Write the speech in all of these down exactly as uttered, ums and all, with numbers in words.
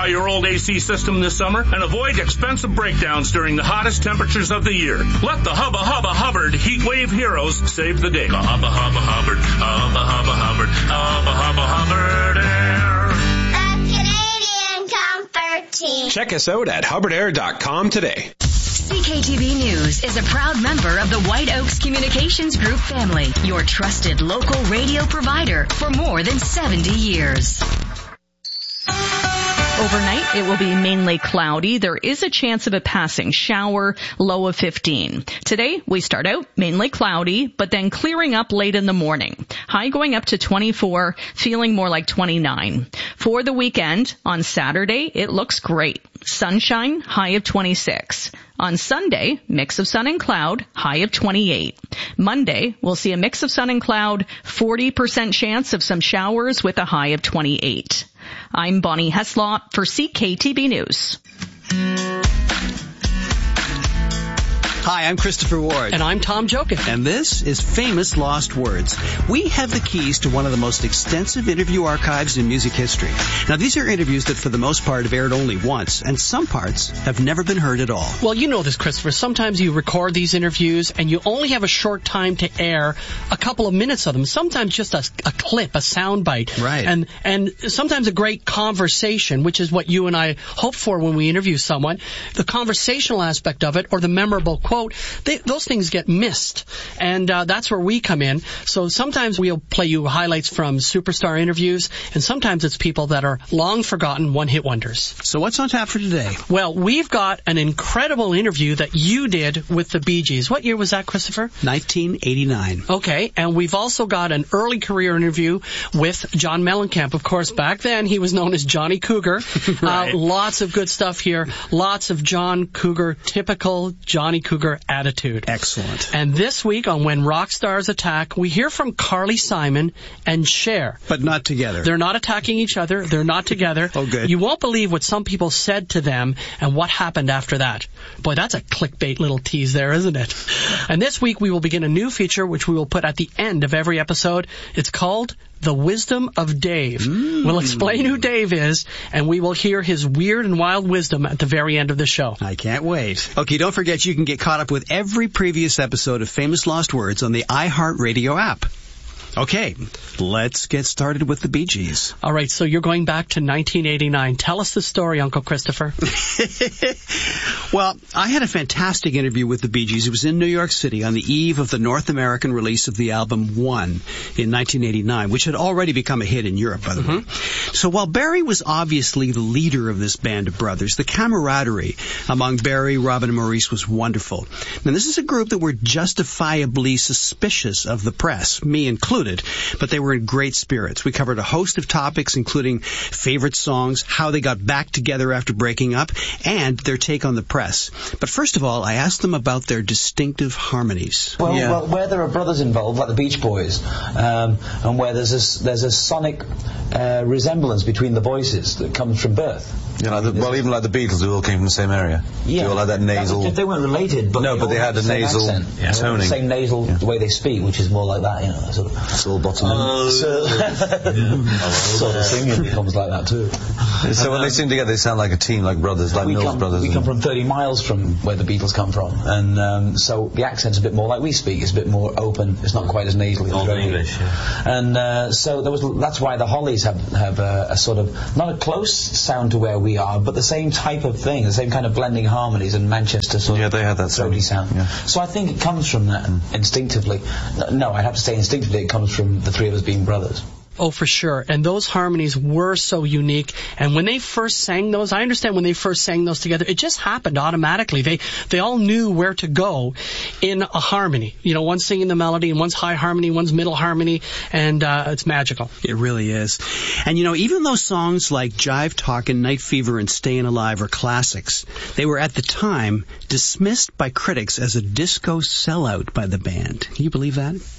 Simplify your old A C system this summer and avoid expensive breakdowns during the hottest temperatures of the year. Let the Hubba Hubba Hubbard Heat Wave Heroes save the day. Hubba Hubba Hubbard, Hubba Hubba Hubbard, Hubba Hubba Hubbard Air. The Canadian Comfort Team. Check us out at hubbard air dot com today. C K T V News is a proud member of the White Oaks Communications Group family, your trusted local radio provider for more than seventy years. Overnight, it will be mainly cloudy. There is a chance of a passing shower, low of fifteen. Today, we start out mainly cloudy, but then clearing up late in the morning. High going up to twenty-four, feeling more like twenty-nine. For the weekend, on Saturday, it looks great. Sunshine, high of twenty-six. On Sunday, mix of sun and cloud, high of twenty-eight. Monday, we'll see a mix of sun and cloud, forty percent chance of some showers with a high of twenty-eight. I'm Bonnie Heslop for C K T V News. Hi, I'm Christopher Ward. And I'm Tom Jokin. And this is Famous Lost Words. We have the keys to one of the most extensive interview archives in music history. Now, these are interviews that for the most part have aired only once, and some parts have never been heard at all. Well, you know this, Christopher. Sometimes you record these interviews and you only have a short time to air a couple of minutes of them. Sometimes just a, a clip, a sound bite. Right. And, and sometimes a great conversation, which is what you and I hope for when we interview someone. The conversational aspect of it or the memorable quote. They, those things get missed, and uh, that's where we come in. So sometimes we'll play you highlights from superstar interviews, and sometimes it's people that are long forgotten one-hit wonders. So what's on tap for today? Well, we've got an incredible interview that you did with the Bee Gees. What year was that, Christopher? nineteen eighty-nine. Okay, and we've also got an early career interview with John Mellencamp. Of course, back then he was known as Johnny Cougar. Right. Uh, lots of good stuff here. Lots of John Cougar, typical Johnny Cougar attitude. Excellent. And this week on When Rock Stars Attack, we hear from Carly Simon and Cher. But not together. They're not attacking each other. They're not together. Oh, good. You won't believe what some people said to them and what happened after that. Boy, that's a clickbait little tease there, isn't it? And this week we will begin a new feature which we will put at the end of every episode. It's called The Wisdom of Dave. Mm. We'll explain who Dave is, and we will hear his weird and wild wisdom at the very end of the show. I can't wait. Okay, don't forget you can get caught up with every previous episode of Famous Lost Words on the iHeartRadio app. Okay, let's get started with the Bee Gees. All right, so you're going back to nineteen eighty-nine. Tell us the story, Uncle Christopher. Well, I had a fantastic interview with the Bee Gees. It was in New York City on the eve of the North American release of the album One in nineteen eighty-nine, which had already become a hit in Europe, by the mm-hmm. way. So while Barry was obviously the leader of this band of brothers, the camaraderie among Barry, Robin, and Maurice was wonderful. Now, this is a group that were justifiably suspicious of the press, me included. But they were in great spirits. We covered a host of topics, including favorite songs, how they got back together after breaking up, and their take on the press. But first of all, I asked them about their distinctive harmonies. Well, yeah. well where there are brothers involved, like the Beach Boys, um, and where there's a, there's a sonic uh, resemblance between the voices that comes from birth. Yeah, like the, well, even like the Beatles, they all came from the same area. Yeah. They all had that nasal... That was, they weren't related, but... No, they but they had had a nasal accent. yeah. toning. The same nasal, yeah. the way they speak, which is more like that, you know, sort of... Soul bottom. Uh, so, sort of singing becomes like that, too. So when they sing together, they sound like a team, like brothers, like Mills come, Brothers. We come from thirty miles from where the Beatles come from, and um, so the accent's a bit more like we speak. It's a bit more open. It's not quite as nasally. Old English, yeah. And uh, so there was. That's why the Hollies have have a, a sort of not a close sound to where we are, but the same type of thing, the same kind of blending harmonies and Manchester sort yeah, of they had that throaty sound. Yeah. So I think it comes from that mm. instinctively. No, I'd have to say instinctively it comes from the three of us being brothers. Oh, for sure. And those harmonies were so unique. And when they first sang those, I understand when they first sang those together, it just happened automatically. They they all knew where to go in a harmony. You know, one's singing the melody, and one's high harmony, one's middle harmony, and uh, it's magical. It really is. And, you know, even though songs like Jive Talkin', Night Fever, and Stayin' Alive are classics, they were at the time dismissed by critics as a disco sellout by the band. Can you believe that?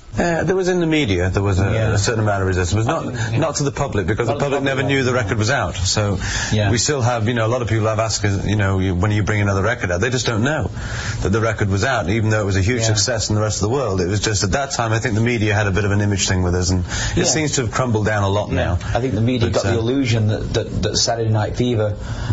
Uh, there was in the media, there was a, Yeah. a certain amount of resistance, but not yeah. not to the public, because Not the to the public never public, knew the yeah. record was out. So Yeah. we still have, you know, a lot of people have asked us, you know, you, when you bring another record out, they just don't know that the record was out, even though it was a huge Yeah. success in the rest of the world. It was just at that time, I think the media had a bit of an image thing with us, and it Yeah. seems to have crumbled down a lot now. I think the media But, got the uh, illusion that, that, that Saturday Night Fever,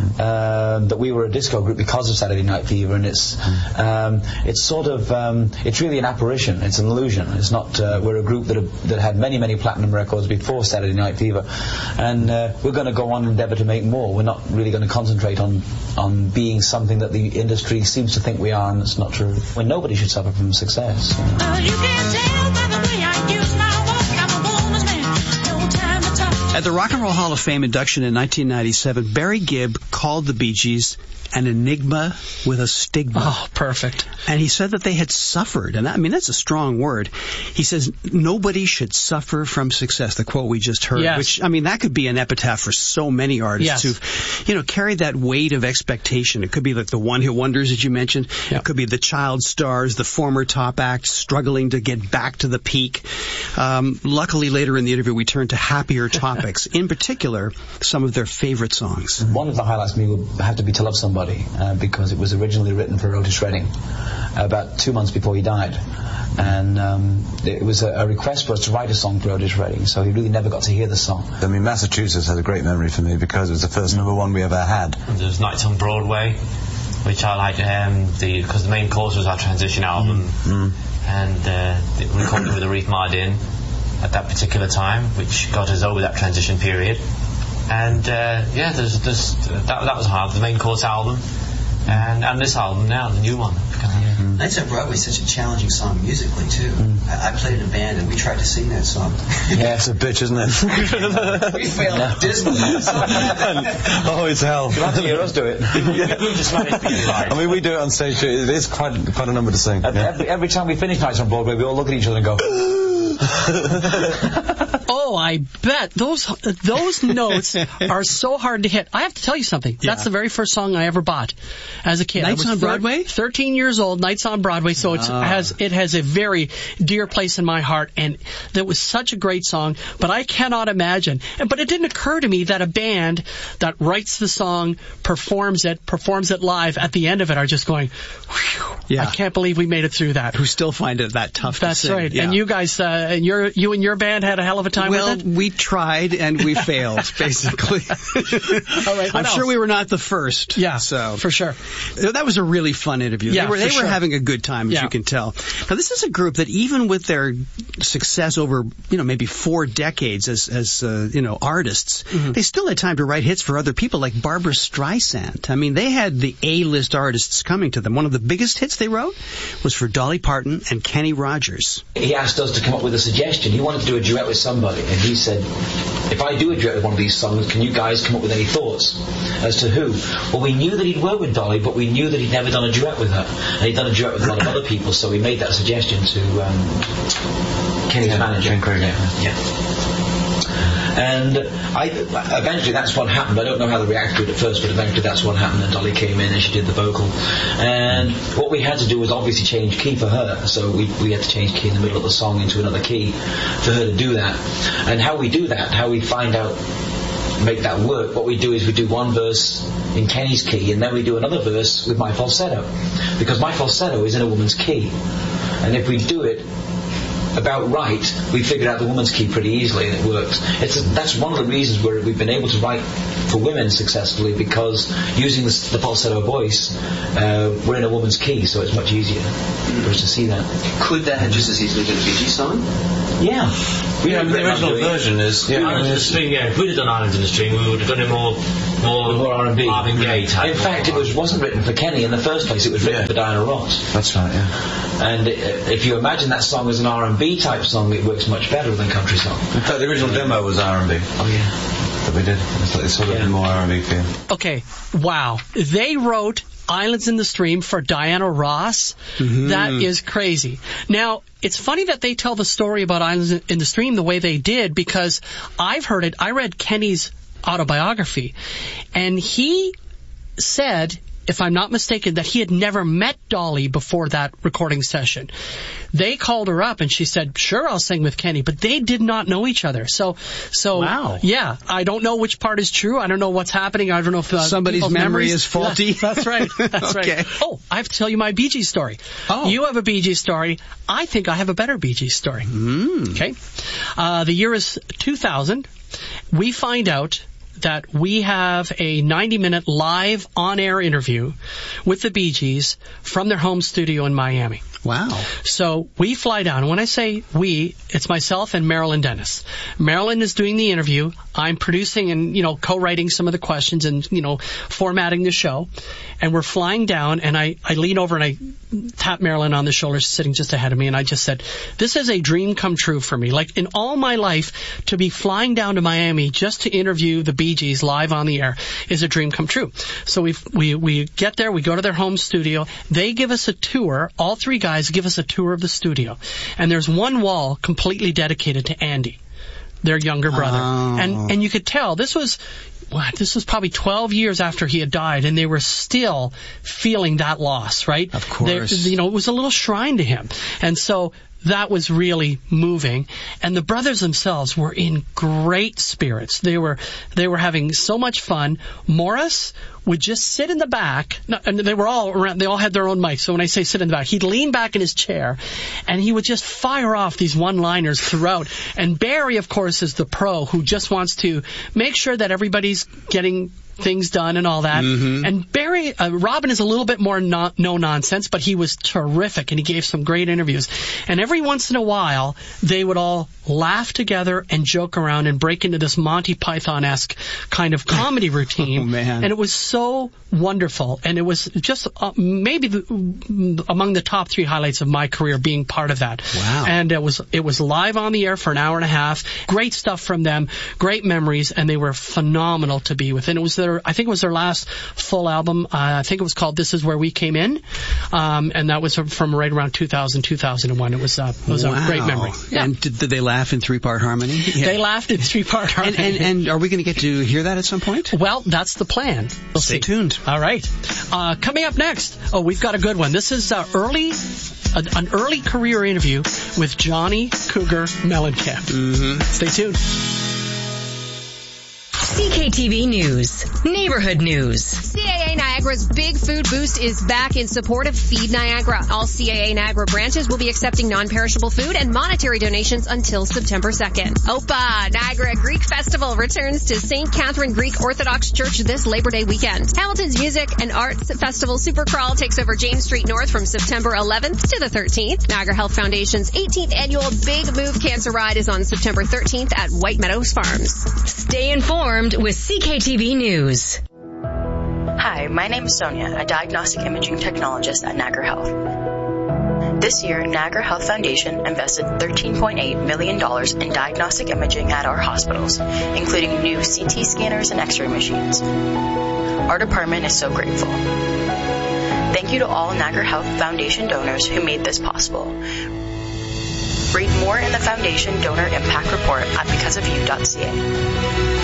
um, that we were a disco group because of Saturday Night Fever, and it's um, it's sort of um, it's really an apparition. It's an illusion. It's not. Uh, we're a group that have, that had many many platinum records before Saturday Night Fever, and uh, we're going to go on and endeavour to make more. We're not really going to concentrate on on being something that the industry seems to think we are, and it's not true. When nobody should suffer from success. Uh, you can tell by the way I use my walk, I'm a woman's man, no time to talk. At the Rock and Roll Hall of Fame induction in nineteen ninety-seven, Barry Gibb called the Bee Gees an enigma with a stigma. Oh, perfect. And he said that they had suffered, and that, I mean, that's a strong word. He says, nobody should suffer from success, the quote we just heard, Yes. which, I mean, that could be an epitaph for so many artists Yes. who've, you know, carried that weight of expectation. It could be like the one-hit wonders that you mentioned. Yeah. It could be the child stars, the former top acts struggling to get back to the peak. Um, luckily, later in the interview, we turned to happier topics, in particular, some of their favorite songs. One of the highlights for me would have to be To Love Somebody, uh, because it was originally written for Otis Redding about two months before he died. And um, it was a, a request for us to write a song for Otis Redding, so he really never got to hear the song. I mean, Massachusetts has a great memory for me because it was the first number one we ever had. There's Nights on Broadway, which I like, um, the because the main course was our transition album, Mm. and uh, the- we recorded it with Aretha Mardin at that particular time, which got us over that transition period. And uh, yeah, there's, there's, that, that was hard. The main course album, and and this album now, the new one. Nights on Broadway is such a challenging song musically, too. I, I played in a band and we tried to sing that song. Yeah, it's a bitch, isn't it? We failed dismally. Oh, it's hell. You'll have to hear us do it. I mean, we do it on stage. It is quite quite a number to sing. Every, Yeah. every, every time we finish Nights on Broadway, we all look at each other and go, Oh, I bet those those notes are so hard to hit. I have to tell you something. Yeah. That's the very first song I ever bought as a kid. I Nights was on thir- Broadway? Thirteen years old. Nights on Broadway. So it's Ah. has it has a very dear place in my heart, and that was such a great song. But I cannot imagine. and- But it didn't occur to me that a band that writes the song, performs it, performs it live, at the end of it are just going, Whew, Yeah. I can't believe we made it through that. Who still find it that tough That's to sing. right. Yeah. And you guys, uh, and your you and your band had a hell of a time Well, with it. we tried and we failed, basically. All right, what I'm sure else? we were not the first. Yeah, so for sure. that was a really fun interview. Yeah, they were, for they were sure. having a good time, as Yeah. you can tell. Now, this is a group that even with their success over, you know, maybe four decades as, as uh, you know, artists, Mm-hmm. they still had time to write hits for other people like Barbra Streisand. I mean, they had the A-list artists coming to them. One of the biggest hits they wrote was for Dolly Parton and Kenny Rogers. he asked us to come up with a suggestion. He wanted to do a duet with somebody, and he said, if I do a duet with one of these songs, can you guys come up with any thoughts as to who? Well, we knew that he'd worked with Dolly, but we knew that he'd never done a duet with her. And he'd done a duet with a lot of other people, so we made that suggestion to um, Kenny's Yeah, manager. Ken Krager. Yeah. And I, eventually that's what happened. I don't know how they reacted to it at first, but eventually that's what happened, and Dolly came in and she did the vocal. And what we had to do was obviously change key for her, so we, we had to change key in the middle of the song into another key for her to do that. And how we do that, how we find out, make that work, what we do is we do one verse in Kenny's key, and then we do another verse with my falsetto, because my falsetto is in a woman's key. And if we do it about right, we figured out the woman's key pretty easily, and it works. It's a, that's one of the reasons where we've been able to write for women successfully, because using the, the falsetto voice, uh, we're in a woman's key, so it's much easier for us to see that. Could that have just as easily been a Bee Gees song? Yeah. We Yeah, had the written original up doing it. version is. Yeah, I Islands mean, in the it's- Stream, yeah. If we'd have done Islands in the Stream, we would have done it more, more, More R and B. Marvin Gaye type. In fact, it was, wasn't written for Kenny in the first place. It was written Yeah. for Diana Ross. That's right. Yeah. And uh, if you imagine that song as an R and B type song, it works much better than country song. In fact, the original demo was R and B Oh yeah. that we did. It's, like, it's sort of Yeah. more R and B feel. Okay, wow. They wrote Islands in the Stream for Diana Ross. That is crazy. Now, it's funny that they tell the story about Islands in the Stream the way they did, because I've heard it. I read Kenny's autobiography, and he said if I'm not mistaken, that he had never met Dolly before that recording session. They called her up and she said, sure, I'll sing with Kenny, but they did not know each other. So, so, wow. yeah, I don't know which part is true. I don't know what's happening. I don't know if uh, somebody's memory memories, is faulty. Yeah, that's right. That's okay. right. Oh, I have to tell you my Bee Gees story. Oh. You have a Bee Gees story. I think I have a better Bee Gees story. Mm. Okay. Uh, the year is two thousand. We find out that we have a ninety-minute live on-air interview with the Bee Gees from their home studio in Miami. Wow. So we fly down. And when I say we, it's myself and Marilyn Dennis. Marilyn is doing the interview. I'm producing and, you know, co-writing some of the questions and, you know, formatting the show. And we're flying down, and I, I lean over and I tap Marilyn on the shoulder, sitting just ahead of me, and I just said, this is a dream come true for me. Like, in all my life, to be flying down to Miami just to interview the Bee Gees live on the air is a dream come true. So we we we get there, we go to their home studio. They give us a tour. All three guys give us a tour of the studio. And there's one wall completely dedicated to Andy, their younger brother. Oh. And and you could tell this was what, this was probably twelve years after he had died, and they were still feeling that loss, right? Of course. They, you know, it was a little shrine to him. And so that was really moving. And the brothers themselves were in great spirits. They were they were having so much fun. Morris would just sit in the back, no, and they were all around, they all had their own mics, so when I say sit in the back, he'd lean back in his chair, and he would just fire off these one-liners throughout. And Barry, of course, is the pro who just wants to make sure that everybody's getting things done and all that. Mm-hmm. And Barry, uh, Robin is a little bit more no, no nonsense, but he was terrific, and he gave some great interviews. And every once in a while, they would all laugh together and joke around and break into this Monty Python-esque kind of comedy routine. Oh, man. And it was so wonderful, and it was just uh, maybe the, among the top three highlights of my career, being part of that. Wow. And it was it was live on the air for an hour and a half. Great stuff from them, great memories, and they were phenomenal to be with. And it was their, I think it was their last full album. Uh, I think it was called This Is Where We Came In, um, and that was from right around two thousand, two thousand one. It was, uh, it was wow. a great memory. Yeah. And did, did they laugh in three-part harmony? Yeah. They laughed in three-part harmony. And, and, and are we going to get to hear that at some point? Well, that's the plan. We'll Stay see. tuned. All right. Uh, coming up next, oh, we've got a good one. This is uh, early, uh, an early career interview with Johnny Cougar Mellencamp. Mm-hmm. Stay tuned. C K T V News. Neighborhood News. C A A Niagara's Big Food Boost is back in support of Feed Niagara. All C A A Niagara branches will be accepting non-perishable food and monetary donations until September second. Opa! Niagara Greek Festival returns to Saint Catherine Greek Orthodox Church this Labor Day weekend. Hamilton's Music and Arts Festival Supercrawl takes over James Street North from September eleventh to the thirteenth. Niagara Health Foundation's eighteenth annual Big Move Cancer Ride is on September thirteenth at White Meadows Farms. Stay informed with C K T V News. Hi, my name is Sonia, a diagnostic imaging technologist at Niagara Health. This year, Niagara Health Foundation invested thirteen point eight million dollars in diagnostic imaging at our hospitals, including new C T scanners and X-ray machines. Our department is so grateful. Thank you to all Niagara Health Foundation donors who made this possible. Read more in the Foundation Donor Impact Report at because of you dot c a.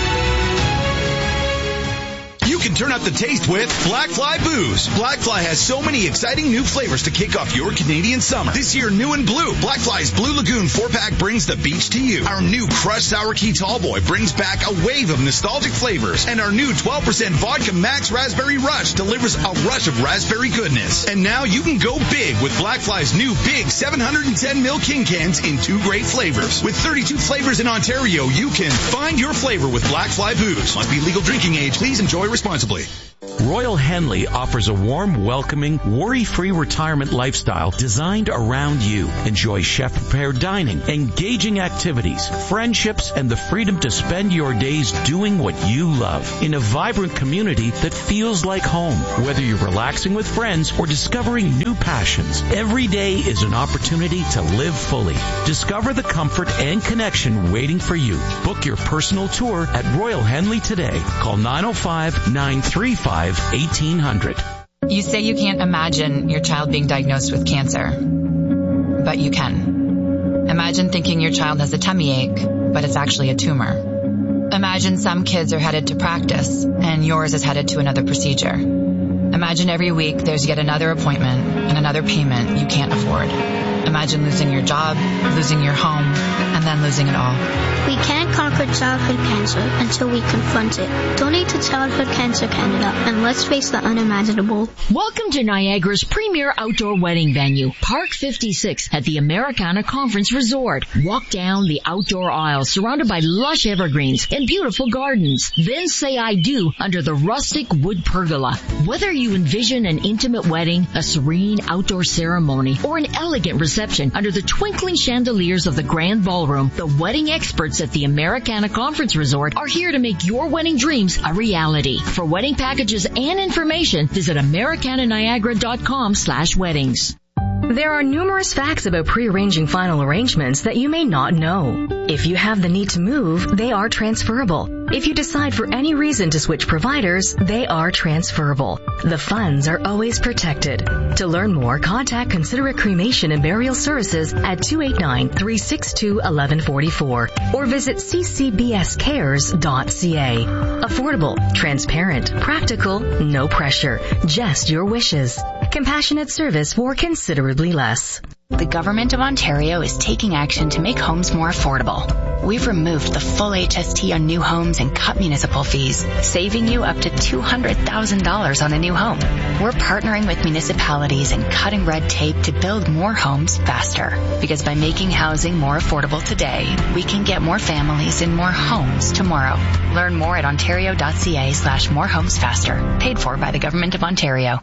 You can turn up the taste with Blackfly Booze. Blackfly has so many exciting new flavors to kick off your Canadian summer. This year, new and blue, Blackfly's Blue Lagoon four-pack brings the beach to you. Our new Crushed Sour Key Tallboy brings back a wave of nostalgic flavors. And our new twelve percent Vodka Max Raspberry Rush delivers a rush of raspberry goodness. And now you can go big with Blackfly's new big seven hundred ten milliliter King cans in two great flavors. With thirty-two flavors in Ontario, you can find your flavor with Blackfly Booze. Must be legal drinking age. Please enjoy responsibly. Royal Henley offers a warm, welcoming, worry-free retirement lifestyle designed around you. Enjoy chef-prepared dining, engaging activities, friendships, and the freedom to spend your days doing what you love in a vibrant community that feels like home. Whether you're relaxing with friends or discovering new passions, every day is an opportunity to live fully. Discover the comfort and connection waiting for you. Book your personal tour at Royal Henley today. Call nine oh five, nine three five, eighteen hundred. You say you can't imagine your child being diagnosed with cancer, but you can. Imagine thinking your child has a tummy ache, but it's actually a tumor. Imagine some kids are headed to practice and yours is headed to another procedure. Imagine every week there's yet another appointment and another payment you can't afford. Imagine losing your job, losing your home, and then losing it all. We can't conquer childhood cancer until we confront it. Donate to Childhood Cancer Canada and let's face the unimaginable. Welcome to Niagara's premier outdoor wedding venue, Park fifty-six at the Americana Conference Resort. Walk down the outdoor aisle surrounded by lush evergreens and beautiful gardens. Then say I do under the rustic wood pergola. Whether you envision an intimate wedding, a serene outdoor ceremony, or an elegant reception under the twinkling chandeliers of the Grand Ballroom, the wedding experts at the Americana Conference Resort are here to make your wedding dreams a reality. For wedding packages and information, visit Americana Niagara dot com slash weddings. There are numerous facts about pre-arranging final arrangements that you may not know. If you have the need to move, they are transferable. If you decide for any reason to switch providers, they are transferable. The funds are always protected. To learn more, contact Considerate Cremation and Burial Services at two eight nine, three six two, one one four four or visit c c b s cares dot c a. Affordable, transparent, practical, no pressure, just your wishes. Compassionate service for considerably less. The Government of Ontario is taking action to make homes more affordable. We've removed the full H S T on new homes and cut municipal fees, saving you up to two hundred thousand dollars on a new home. We're partnering with municipalities and cutting red tape to build more homes faster. Because by making housing more affordable today, we can get more families in more homes tomorrow. Learn more at ontario.ca slash more homes faster. Paid for by the Government of Ontario.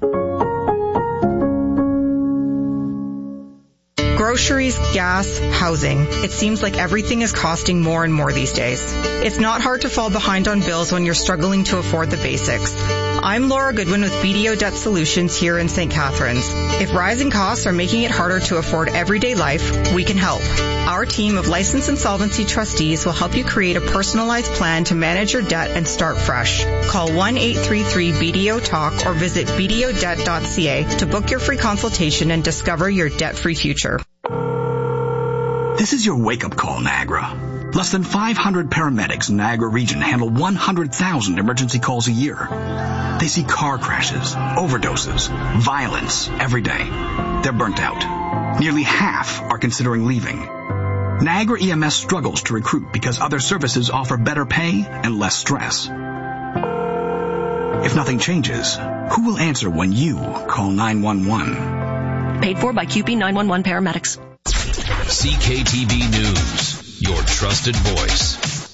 Groceries, gas, housing. It seems like everything is costing more and more these days. It's not hard to fall behind on bills when you're struggling to afford the basics. I'm Laura Goodwin with B D O Debt Solutions here in Saint Catharines. If rising costs are making it harder to afford everyday life, we can help. Our team of licensed insolvency trustees will help you create a personalized plan to manage your debt and start fresh. Call one eight three three B D O talk or visit b d o debt dot c a to book your free consultation and discover your debt-free future. This is your wake-up call, Niagara. Less than five hundred paramedics in Niagara region handle one hundred thousand emergency calls a year. They see car crashes, overdoses, violence every day. They're burnt out. Nearly half are considering leaving. Niagara E M S struggles to recruit because other services offer better pay and less stress. If nothing changes, who will answer when you call nine one one? Paid for by Q P nine one one Paramedics. C K T V News, your trusted voice.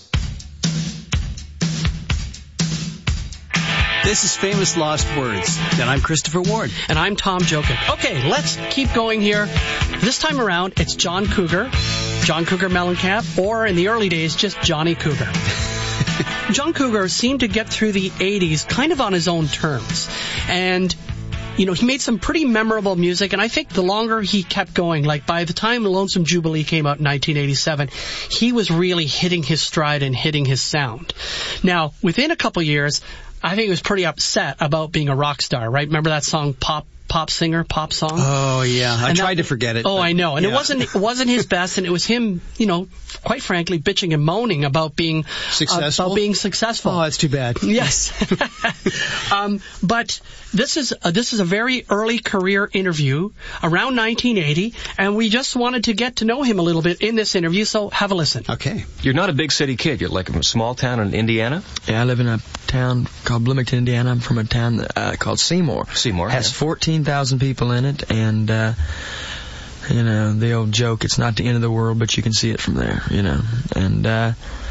This is Famous Lost Words, and I'm Christopher Ward. And I'm Tom Jokic. Okay, let's keep going here. This time around, it's John Cougar, John Cougar Mellencamp, or in the early days, just Johnny Cougar. John Cougar seemed to get through the eighties kind of on his own terms. And you know, he made some pretty memorable music, and I think the longer he kept going, like by the time Lonesome Jubilee came out in nineteen eighty-seven, he was really hitting his stride and hitting his sound. Now, within a couple years, I think he was pretty upset about being a rock star, right? Remember that song, Pop Pop Singer, Pop Song? Oh, yeah. I and tried that, to forget it. Oh, but, I know. And yeah. it wasn't it wasn't his best, and it was him, you know, quite frankly, bitching and moaning about being successful. Uh, about being successful. Oh, that's too bad. Yes. um, but this is uh, this is a very early career interview, around nineteen eighty, and we just wanted to get to know him a little bit in this interview, so have a listen. Okay. You're not a big city kid. You're like from a small town in Indiana? Yeah, I live in a town called Bloomington, Indiana. I'm from a town uh, called Seymour. Seymour. Has yeah. fourteen thousand people in it, and, uh, you know, the old joke, it's not the end of the world, but you can see it from there, you know. And, uh,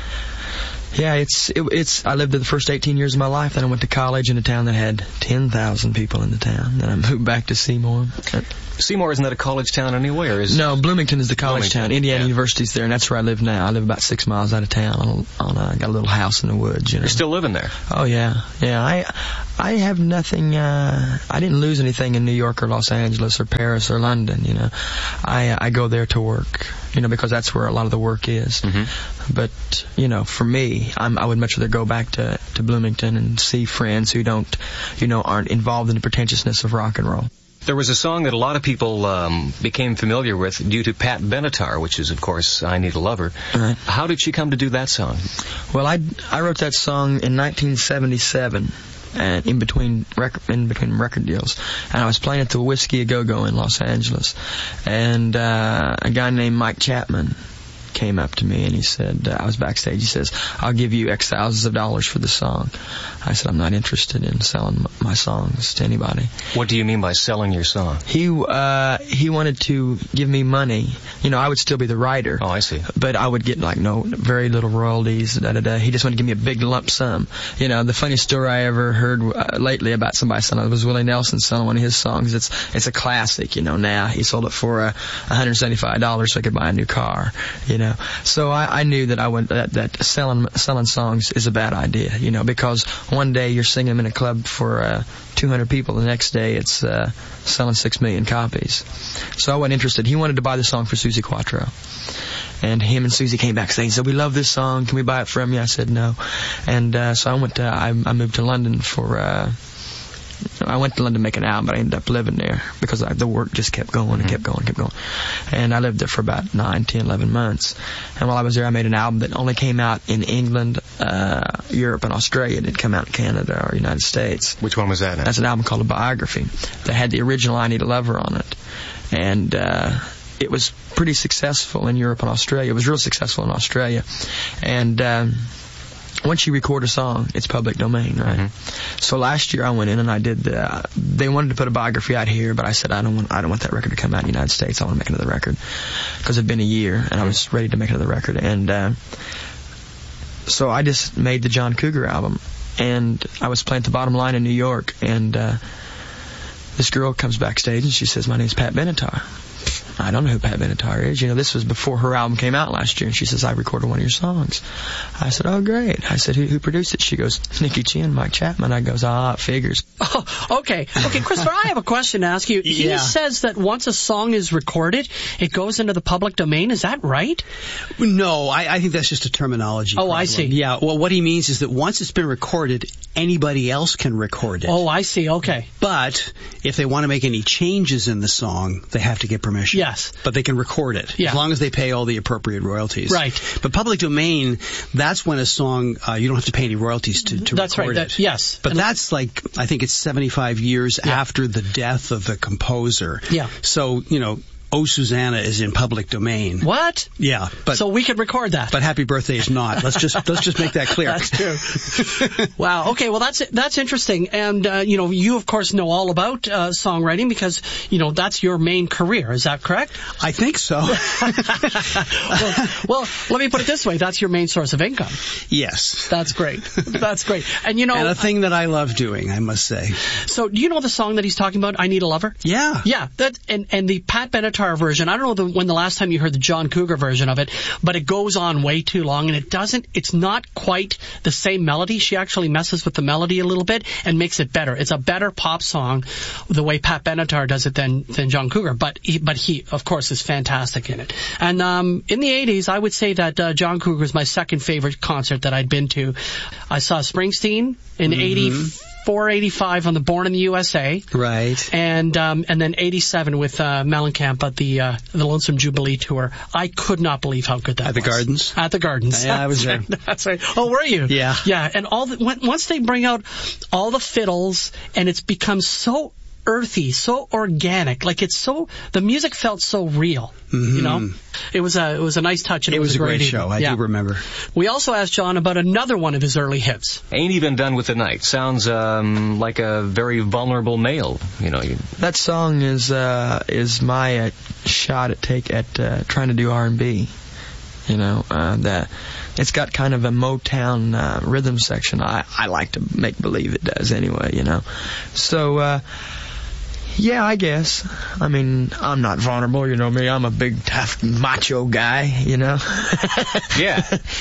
yeah, it's, it, it's, I lived there the first eighteen years of my life, then I went to college in a town that had ten thousand people in the town, then I moved back to Seymour. Seymour, isn't that a college town anyway, or is... No, Bloomington is the college Bloomington, town. Indiana yeah. University's there, and that's where I live now. I live about six miles out of town. On, on a, I got a little house in the woods, you know. You're still living there? Oh, yeah. Yeah, I I have nothing, uh, I didn't lose anything in New York or Los Angeles or Paris or London, you know. I I go there to work, you know, because that's where a lot of the work is. Mm-hmm. But, you know, for me, I'm, I would much rather go back to, to Bloomington and see friends who don't, you know, aren't involved in the pretentiousness of rock and roll. There was a song that a lot of people um, became familiar with due to Pat Benatar, which is, of course, I Need a Lover. Right. How did she come to do that song? Well, I, I wrote that song in nineteen seventy-seven, and in between record, in between record deals. And I was playing at the Whiskey A Go Go in Los Angeles, and uh, a guy named Mike Chapman came up to me and he said, uh, I was backstage, he says, I'll give you X thousands of dollars for the song. I said, I'm not interested in selling m- my songs to anybody. What do you mean by selling your song? He uh, he wanted to give me money. You know, I would still be the writer. Oh, I see. But I would get like no, very little royalties, da da da. He just wanted to give me a big lump sum. You know, the funniest story I ever heard uh, lately about somebody selling it was Willie Nelson selling one of his songs. It's it's a classic, you know, now. He sold it for uh, one hundred seventy-five dollars so I could buy a new car, you know. So I, I knew that I went that, that selling selling songs is a bad idea, you know, because one day you're singing them in a club for uh, two hundred people, the next day it's uh, selling six million copies. So I wasn't interested. He wanted to buy the song for Suzi Quatro, and him and Suzi came back saying, "So we love this song. Can we buy it from you?" I said no, and uh, so I went to I, I moved to London for. Uh, I went to London to make an album, but I ended up living there because I, the work just kept going and kept going and kept going. And I lived there for about nine, ten, eleven months. And while I was there, I made an album that only came out in England, uh, Europe, and Australia. It didn't come out in Canada or United States. Which one was that? Now? That's an album called A Biography that had the original I Need a Lover on it. And uh, it was pretty successful in Europe and Australia. It was real successful in Australia. And... Um, once you record a song, it's public domain, right? Mm-hmm. So last year I went in and I did the, uh, they wanted to put a biography out here, but I said I don't want I don't want that record to come out in the United States. I want to make another record because it'd been a year and I was ready to make another record. And uh, so I just made the John Cougar album, and I was playing at the Bottom Line in New York, and uh, this girl comes backstage and she says, "My name's Pat Benatar." I don't know who Pat Benatar is. You know, this was before her album came out last year, and she says, "I recorded one of your songs." I said, "Oh, great." I said, who, who produced it? She goes, "Nicky Chinn, Mike Chapman." I goes, "Ah, it figures." Oh, okay. Okay, Christopher, I have a question to ask you. He Yeah. says that once a song is recorded, it goes into the public domain. Is that right? No, I, I think that's just a terminology Oh, problem. I see. Yeah, well, what he means is that once it's been recorded, anybody else can record it. Oh, I see. Okay. But if they want to make any changes in the song, they have to get permission. Yes. But they can record it, Yeah. as long as they pay all the appropriate royalties. Right. But public domain, that's when a song, uh, you don't have to pay any royalties to, to That's record right. it. That, yes. But And that's like, I think it's seventy-five years Yeah. after the death of the composer. Yeah. So, you know, "Oh, Susanna" is in public domain. What? Yeah. But, So we could record that. but "Happy Birthday" is not. Let's just, let's just make that clear. That's true. Wow. Okay. Well, that's that's interesting. And uh, you know, you of course know all about uh, songwriting because you know that's your main career. Is that correct? I think so. well, well, let me put it this way: that's your main source of income. Yes. That's great. That's great. And you know, And a thing that I love doing, I must say. so do you know the song that he's talking about? "I Need a Lover." Yeah. Yeah, that and and the Pat Benatar version. I don't know the, when the last time you heard the John Cougar version of it, but it goes on way too long, and it doesn't. It's not quite the same melody. She actually messes with the melody a little bit and makes it better. It's a better pop song, the way Pat Benatar does it than than John Cougar. But he, but he of course is fantastic in it. And um, in the eighties, I would say that uh, John Cougar is my second favorite concert that I'd been to. I saw Springsteen in Mm-hmm. eighty-four, eighty-five on the Born in the U S A. Right. And um, and then eighty-seven with uh, Mellencamp at the uh, the Lonesome Jubilee tour. I could not believe how good that At was. the Gardens? At the Gardens. Yeah, I was That's there. right. That's right. Oh, were you? Yeah. Yeah. And all the, when, once they bring out all the fiddles, and it's become so earthy, so organic. Like it's so the music felt so real. Mm-hmm. You know, it was a it was a nice touch. And it, It was a great evening. show. I Yeah. do remember. We also asked John about another one of his early hits. "Ain't Even Done with the Night" sounds um, like a very vulnerable male. You know, you, That song is uh, is my uh, shot at take at uh, trying to do R and B. You know, uh, that it's got kind of a Motown uh, rhythm section. I I like to make believe it does anyway. You know, so. Uh, Yeah, I guess. I mean, I'm not vulnerable, you know me. I'm a big, tough, macho guy, you know. yeah.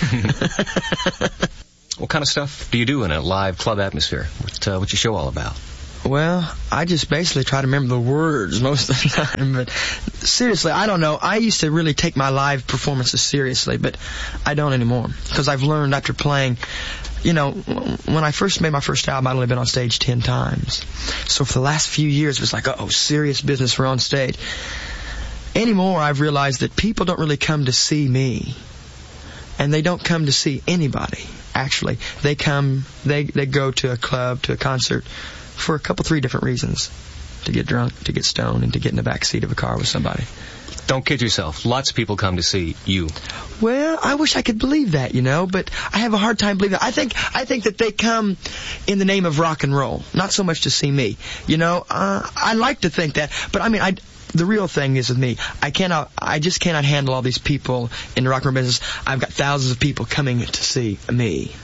What kind of stuff do you do in a live club atmosphere? What, uh, what's your show all about? Well, I just basically try to remember the words most of the time. But seriously, I don't know. I used to really take my live performances seriously, but I don't anymore. Because I've learned after playing, you know, when I first made my first album, I'd only been on stage ten times. So for the last few years, it was like, oh, serious business, we're on stage. Anymore, I've realized that people don't really come to see me. And they don't come to see anybody. actually. They come, they, they go to a club, to a concert for a couple, three different reasons. To get drunk, to get stoned, and to get in the back seat of a car with somebody. Don't kid yourself. Lots of people come to see you. Well, I wish I could believe that, you know, but I have a hard time believing that. I think, I think that they come in the name of rock and roll, not so much to see me. You know, uh, I like to think that, but I mean, I, the real thing is with me, I cannot, I just cannot handle all these people in the rock and roll business. I've got thousands of people coming to see me.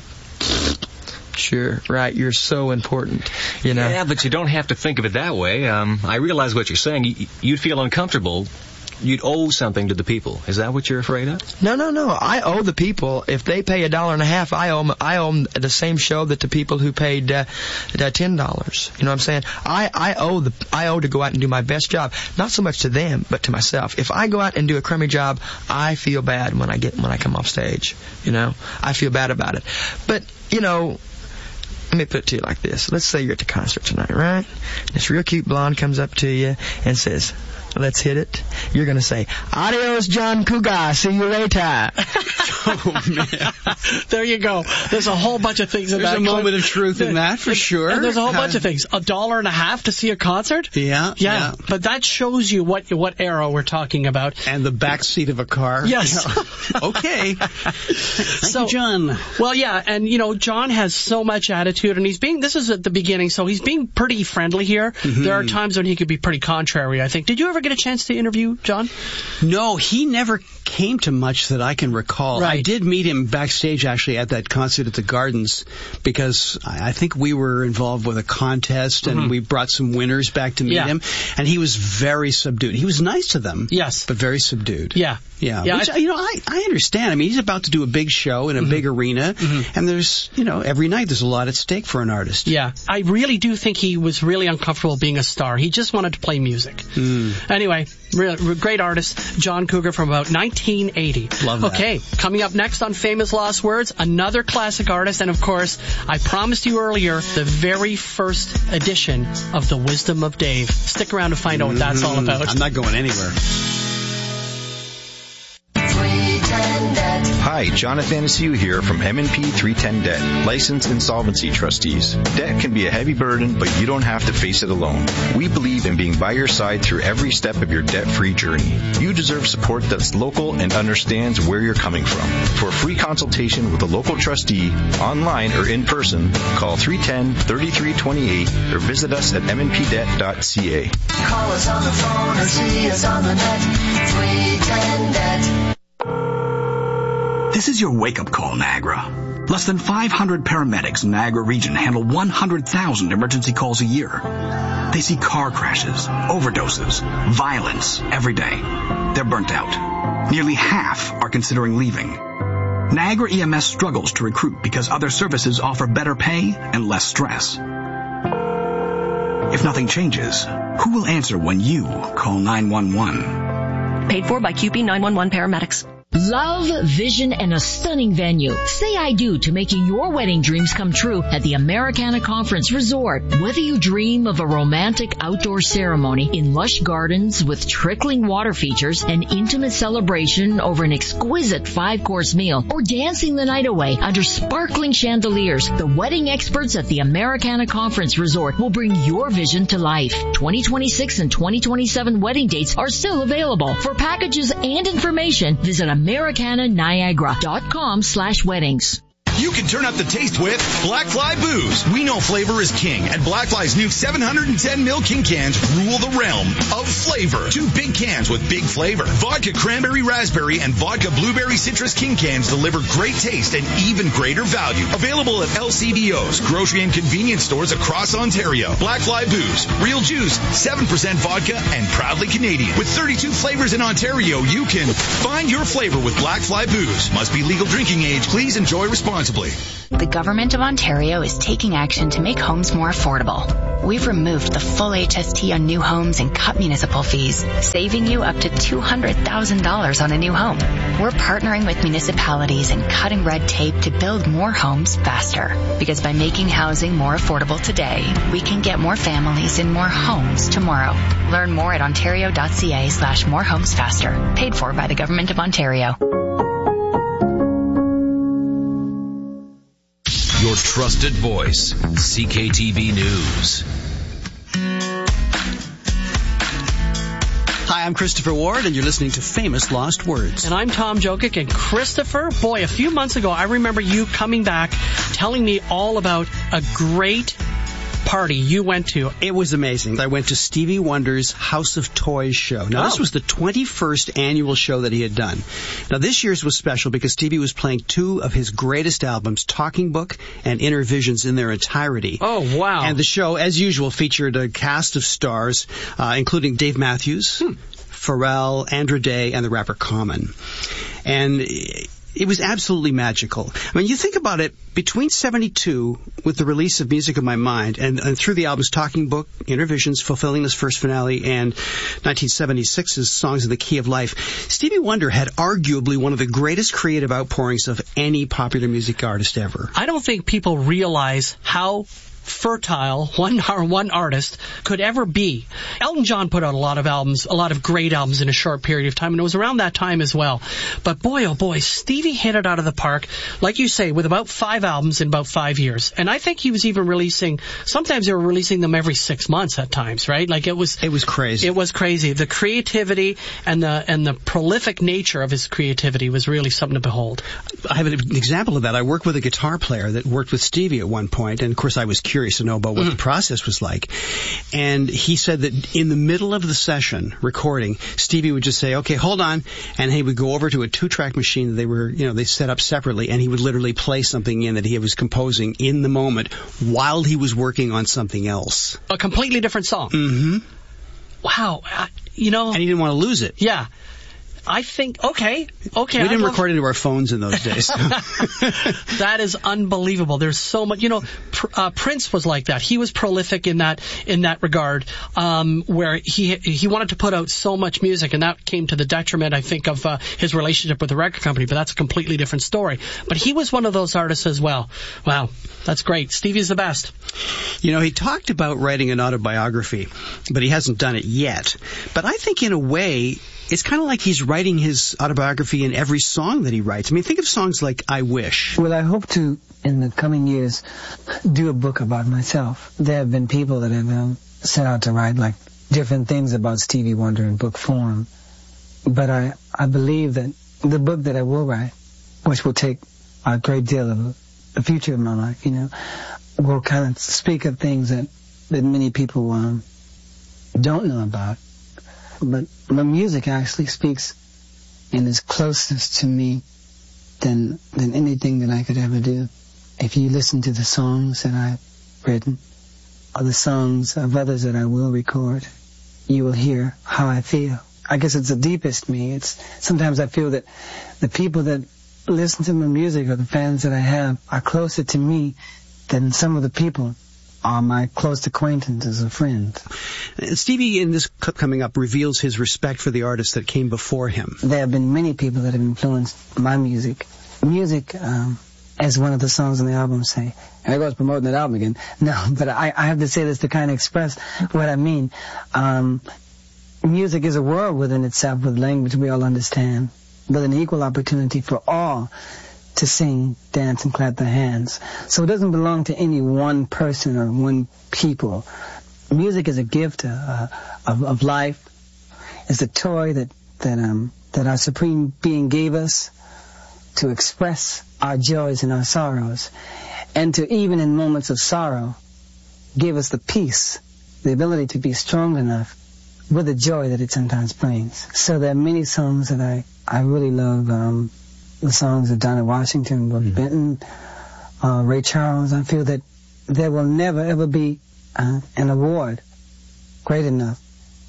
Sure, right, you're so important, you know. Yeah, but you don't have to think of it that way. Um, I realize what you're saying. You, you'd feel uncomfortable. You'd owe something to the people. Is that what you're afraid of? No, no, no. I owe the people. If they pay a dollar and a half, I owe them, I owe them the same show that the people who paid uh, ten dollars. You know what I'm saying? I, I owe the I owe to go out and do my best job. Not so much to them, but to myself. If I go out and do a crummy job, I feel bad when I get when I come off stage. You know, I feel bad about it. But you know. Let me put it to you like this. Let's say you're at the concert tonight, right? This real cute blonde comes up to you and says, let's hit it. You're going to say, adios, John Cougar. See you later. Oh, man. There you go. There's a whole bunch of things in There's that. There's a moment of truth in that, for sure. And there's a whole bunch of things. A dollar and a half to see a concert? Yeah. Yeah. yeah. But that shows you what what era we're talking about. And the back seat of a car. Yes. Okay. Thank so, you, John. Well, yeah, and, you know, John has so much attitude, and he's being, this is at the beginning, so he's being pretty friendly here. Mm-hmm. There are times when he could be pretty contrary, I think. Did you ever get a chance to interview John? No, he never came to much that I can recall. Right. I did meet him backstage, actually, at that concert at the Gardens, because I think we were involved with a contest, and mm-hmm. we brought some winners back to meet yeah. him, and he was very subdued. He was nice to them, yes, but very subdued. Yeah. Yeah, yeah Which, I, you know, I, I understand. I mean, he's about to do a big show in a mm-hmm. big arena, mm-hmm. and there's, you know, every night there's a lot at stake for an artist. Yeah, I really do think he was really uncomfortable being a star. He just wanted to play music. Mm. Anyway, real, great artist, John Cougar from about nineteen eighty. Love that. Okay, coming up next on Famous Lost Words, another classic artist, and of course, I promised you earlier, the very first edition of The Wisdom of Dave. Stick around to find out what that's all about. I'm not going anywhere. Hi, Jonathan Anaciu here from M and P three ten Debt, licensed insolvency trustees. Debt can be a heavy burden, but you don't have to face it alone. We believe in being by your side through every step of your debt-free journey. You deserve support that's local and understands where you're coming from. For a free consultation with a local trustee, online or in person, call three one zero, three three two eight or visit us at m n p debt dot c a. Call us on the phone or see us on the net, three ten debt. This is your wake-up call, Niagara. Less than five hundred paramedics in Niagara region handle one hundred thousand emergency calls a year. They see car crashes, overdoses, violence every day. They're burnt out. Nearly half are considering leaving. Niagara E M S struggles to recruit because other services offer better pay and less stress. If nothing changes, who will answer when you call nine one one? Paid for by Q P nine one one Paramedics. Love, vision, and a stunning venue. Say I do to making your wedding dreams come true at the Americana Conference Resort. Whether you dream of a romantic outdoor ceremony in lush gardens with trickling water features, an intimate celebration over an exquisite five-course meal, or dancing the night away under sparkling chandeliers, the wedding experts at the Americana Conference Resort will bring your vision to life. twenty twenty-six and twenty twenty-seven wedding dates are still available. For packages and information, visit Americana Niagara dot com slash weddings. You can turn up the taste with Black Fly Booze. We know flavor is king, and Black Fly's new seven hundred ten milliliter king cans rule the realm of flavor. Two big cans with big flavor. Vodka Cranberry Raspberry and Vodka Blueberry Citrus king cans deliver great taste and even greater value. Available at L C B Os, grocery and convenience stores across Ontario. Black Fly Booze. Real juice, seven percent vodka, and proudly Canadian. With thirty-two flavors in Ontario, you can find your flavor with Black Fly Booze. Must be legal drinking age. Please enjoy responsibly. The Government of Ontario is taking action to make homes more affordable. We've removed the full H S T on new homes and cut municipal fees, saving you up to two hundred thousand dollars on a new home. We're partnering with municipalities and cutting red tape to build more homes faster. Because by making housing more affordable today, we can get more families in more homes tomorrow. Learn more at ontario dot c a slash more homes faster. Paid for by the Government of Ontario. Your trusted voice, C K T V News. Hi, I'm Christopher Ward, and you're listening to Famous Lost Words. And I'm Tom Jokic. And Christopher, boy, a few months ago, I remember you coming back telling me all about a great party you went to. It was amazing. I went to Stevie Wonder's House of Toys show. Now, Oh. this was the twenty-first annual show that he had done. Now, this year's was special because Stevie was playing two of his greatest albums, Talking Book and Inner Visions, in their entirety. Oh, wow. And the show, as usual, featured a cast of stars, uh, including Dave Matthews, Hmm. Pharrell, Andra Day, and the rapper Common. And it was absolutely magical. I mean, you think about it, between seventy-two, with the release of Music of My Mind, and, and through the albums Talking Book, Inner Visions, Fulfilling This First Finale, and nineteen seventy-six's Songs in the Key of Life, Stevie Wonder had arguably one of the greatest creative outpourings of any popular music artist ever. I don't think people realize how fertile one one artist could ever be. Elton John put out a lot of albums, a lot of great albums in a short period of time, and it was around that time as well. But boy, oh boy, Stevie hit it out of the park, like you say, with about five albums in about five years. And I think he was even releasing, sometimes they were releasing them every six months at times, right? Like it was... It was crazy. It was crazy. The creativity and the and the prolific nature of his creativity was really something to behold. I have an example of that. I worked with a guitar player that worked with Stevie at one point, and of course I was curious to know about what mm. the process was like. And he said that in the middle of the session, recording, Stevie would just say, okay, hold on, and he would go over to a two-track machine that they were, you know, they set up separately, and he would literally play something in that he was composing in the moment while he was working on something else. A completely different song. Mm-hmm. Wow. I, you know... And he didn't want to lose it. Yeah. I think, okay, okay. We didn't love... record into our phones in those days. That is unbelievable. There's so much, you know, pr- uh, Prince was like that. He was prolific in that, in that regard, um, where he, he wanted to put out so much music, and that came to the detriment, I think, of, uh, his relationship with the record company, but that's a completely different story. But he was one of those artists as well. Wow. That's great. Stevie's the best. You know, he talked about writing an autobiography, but he hasn't done it yet. But I think in a way, it's kind of like he's writing his autobiography in every song that he writes. I mean, think of songs like I Wish. Well, I hope to, in the coming years, do a book about myself. There have been people that have um, set out to write, like, different things about Stevie Wonder in book form. But I, I believe that the book that I will write, which will take a great deal of the future of my life, you know, will kind of speak of things that, that many people um, don't know about. But my music actually speaks and is closest to me than than anything that I could ever do. If you listen to the songs that I've written, or the songs of others that I will record, you will hear how I feel. I guess it's the deepest me. It's sometimes I feel that the people that listen to my music, or the fans that I have, are closer to me than some of the people are my close acquaintances or friends. Stevie, in this clip coming up, reveals his respect for the artists that came before him. There have been many people that have influenced my music. Music, um, as one of the songs on the album say, and I was promoting that album again. No, but I, I have to say this to kind of express what I mean. Um, music is a world within itself with language we all understand, with an equal opportunity for all to sing, dance, and clap their hands. So it doesn't belong to any one person or one people. Music is a gift uh, of, of life. It's a toy that that um that our Supreme Being gave us to express our joys and our sorrows, and to, even in moments of sorrow, give us the peace, the ability to be strong enough with the joy that it sometimes brings. So there are many songs that I, I really love. Um, the songs of Donna Washington, Buck mm-hmm. Benton, uh, Ray Charles. I feel that there will never ever be uh, an award great enough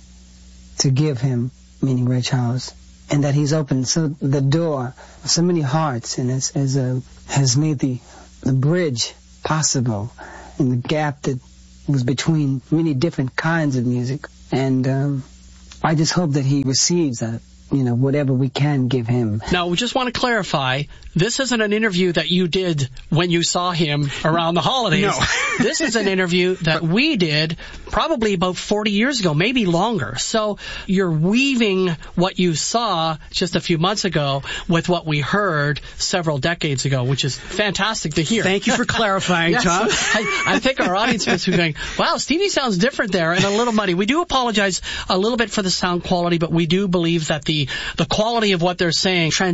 to give him, meaning Ray Charles, and that he's opened so the door of so many hearts, and has has, uh, has made the the bridge possible, and the gap that was between many different kinds of music. And um, I just hope that he receives that you know, whatever we can give him. Now, we just want to clarify, this isn't an interview that you did when you saw him around the holidays. No. This is an interview that we did probably about forty years ago, maybe longer. So you're weaving what you saw just a few months ago with what we heard several decades ago, which is fantastic to hear. Thank you for clarifying, Yes, Tom. I, I think our audience must be going, wow, Stevie sounds different there and a little muddy. We do apologize a little bit for the sound quality, but we do believe that the, the quality of what they're saying